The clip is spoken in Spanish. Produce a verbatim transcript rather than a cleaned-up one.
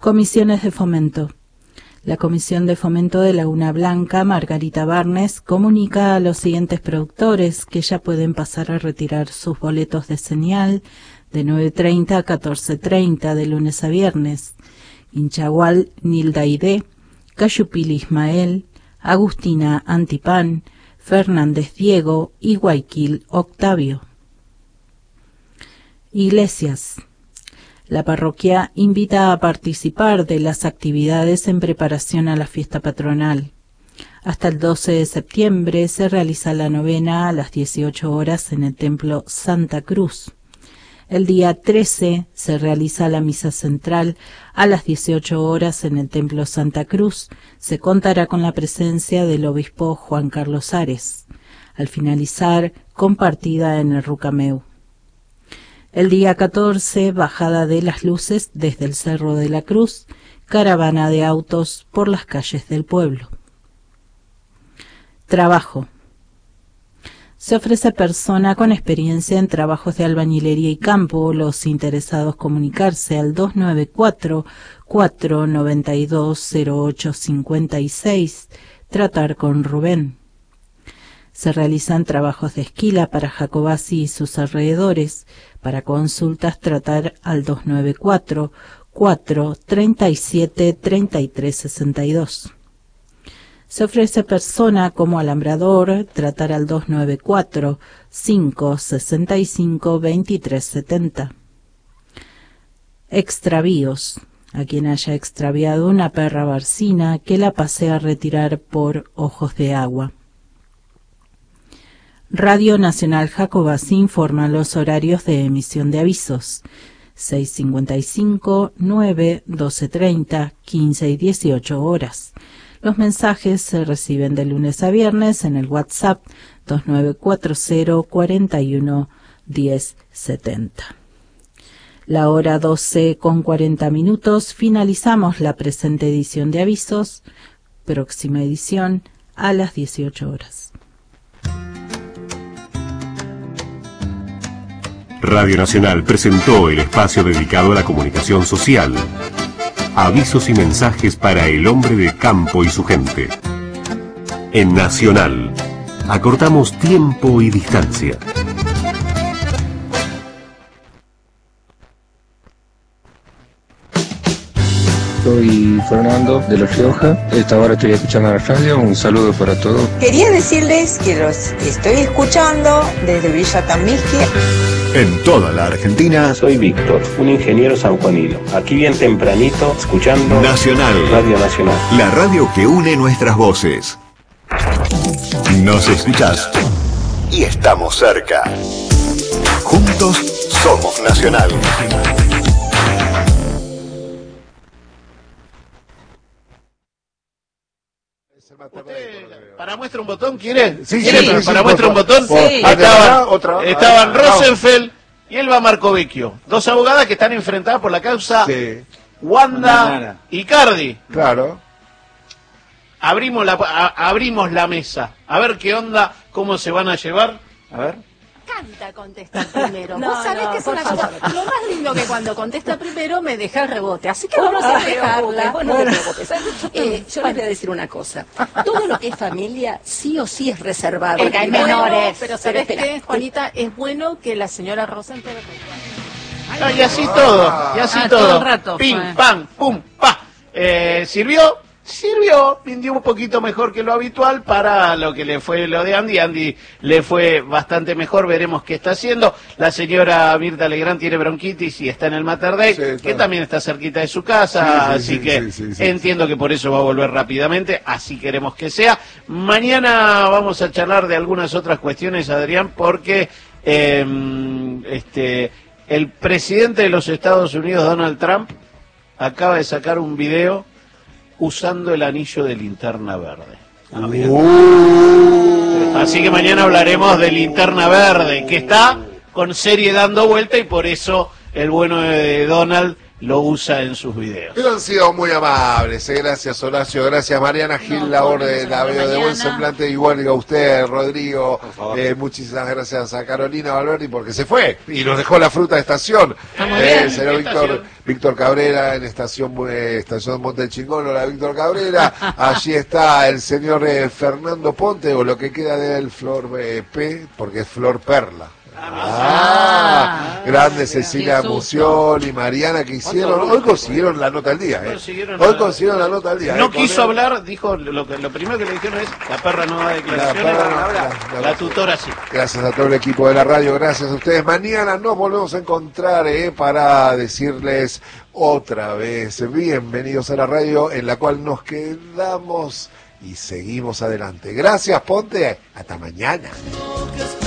Comisiones de fomento. La Comisión de Fomento de Laguna Blanca, Margarita Barnes, comunica a los siguientes productores que ya pueden pasar a retirar sus boletos de señal de nueve treinta a catorce treinta de lunes a viernes. Inchagual Nilda Ide, Cayupil Ismael, Agustina Antipán, Fernández Diego y Guayquil Octavio. Iglesias. La parroquia invita a participar de las actividades en preparación a la fiesta patronal. Hasta el doce de septiembre se realiza la novena a las dieciocho horas en el Templo Santa Cruz. El día trece se realiza la misa central a las dieciocho horas en el Templo Santa Cruz. Se contará con la presencia del obispo Juan Carlos Ares. Al finalizar, compartida en el Rucameu. El día catorce, bajada de las luces desde el Cerro de la Cruz, caravana de autos por las calles del pueblo. Trabajo. Se ofrece persona con experiencia en trabajos de albañilería y campo. Los interesados comunicarse al dos nueve cuatro, cuatro nueve dos, cero ocho cinco seis. Tratar con Rubén. Se realizan trabajos de esquila para Jacobasi y sus alrededores. Para consultas, tratar al dos nueve cuatro, cuatro tres siete, tres tres seis dos. Se ofrece persona como alambrador, tratar al dos nueve cuatro, cinco seis cinco, dos tres siete cero. Extravíos. A quien haya extraviado una perra barcina, que la pase a retirar por Ojos de Agua. Radio Nacional Jacobasi informa los horarios de emisión de avisos: seis cincuenta y cinco, nueve, doce treinta, quince y dieciocho horas. Los mensajes se reciben de lunes a viernes en el WhatsApp dos nueve cuatro cero, cuatro uno, diez setenta. La hora doce con cuarenta minutos, finalizamos la presente edición de avisos. Próxima edición a las dieciocho horas. Radio Nacional presentó el espacio dedicado a la comunicación social. Avisos y mensajes para el hombre de campo y su gente. En Nacional, acortamos tiempo y distancia. Soy Fernando de La Rioja. Esta hora estoy escuchando la radio. Un saludo para todos. Quería decirles que los estoy escuchando desde Villa Tamisque. En toda la Argentina. Soy Víctor, un ingeniero sanjuanino. Aquí bien tempranito, escuchando Nacional. Radio Nacional. La radio que une nuestras voces. Nos escuchás y estamos cerca. Juntos somos Nacional. Usted, para muestra un botón, ¿quiere? Sí, ¿Quiere sí, para, sí, para sí, muestra un botón? Sí. Estaban, otra, estaban otra. Rosenfeld y Elba Marcovecchio, dos abogadas que están enfrentadas por la causa Sí. Wanda Icardi. Claro. Abrimos la, a, abrimos la mesa. A ver qué onda, cómo se van a llevar. A ver. Canta contestar primero. No, Vos sabés no, que es por una favor. cosa. Lo más lindo que cuando contesta primero me deja el rebote. Así que vamos a No te dejarla. preocupes, vos no te preocupes. Eh, yo les voy a decir una cosa. Todo lo que es familia sí o sí es reservado. Porque hay Bueno, menores. Pero ¿sabés qué, Juanita? Es bueno que la señora Rosenfeld... Ah, y así todo, y así Ah, todo. todo el rato, Pim, fue. pam, pum, pa. Eh, ¿Sirvió? Sirvió, rindió un poquito mejor que lo habitual para lo que le fue lo de Andy. Andy le fue bastante mejor, veremos qué está haciendo. La señora Mirta Legrand tiene bronquitis y está en el Mater Dei, Sí, que está. también está cerquita de su casa, Sí, sí, así sí, que sí, sí, sí, entiendo que por eso va a volver rápidamente, así queremos que sea. Mañana vamos a charlar de algunas otras cuestiones, Adrián, porque eh, este el presidente de los Estados Unidos, Donald Trump, acaba de sacar un video usando el anillo de linterna verde. Ah, mira. Uh. Así que mañana hablaremos de linterna verde, que está con serie dando vuelta y por eso el bueno de Donald lo usa en sus videos. Pero han sido muy amables, eh. Gracias Horacio, gracias Mariana Gil, no, la orden, la veo de buen semblante, igual que a usted, Rodrigo, eh, muchísimas gracias a Carolina Valverdi porque se fue y nos dejó la fruta de estación, eh, el señor Víctor, Víctor Cabrera en estación, eh, estación Monte Chingón, hola Víctor Cabrera, allí está el señor eh, Fernando Ponte, o lo que queda de él, Flor eh, P, porque es Flor Perla. Ah, ah, grande Cecilia Mucioli, Mariana, que hicieron, hoy consiguieron la nota al día, eh. Hoy consiguieron la nota al día. No eh, quiso hablar, dijo, lo que lo primero que le dijeron es, la perra no da declaraciones, la, perra, la, la, la tutora sí. Gracias a todo el equipo de la radio, gracias a ustedes. Mañana nos volvemos a encontrar, eh, para decirles otra vez, bienvenidos a la radio en la cual nos quedamos y seguimos adelante. Gracias, Ponte, hasta mañana.